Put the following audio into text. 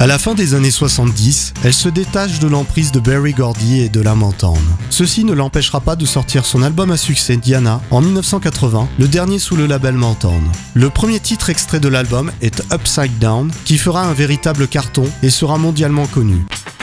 À la fin des années 70, elle se détache de l'emprise de Berry Gordy et de la Motown. Ceci ne l'empêchera pas de sortir son album à succès Diana en 1980, le dernier sous le label Motown. Le premier titre extrait de l'album est Upside Down, qui fera un véritable carton et sera mondialement connu.